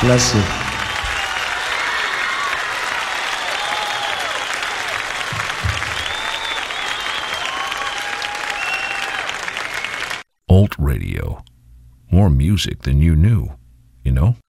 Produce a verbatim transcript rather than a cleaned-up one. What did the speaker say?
Bless you. Alt Radio. More music than you knew, you know?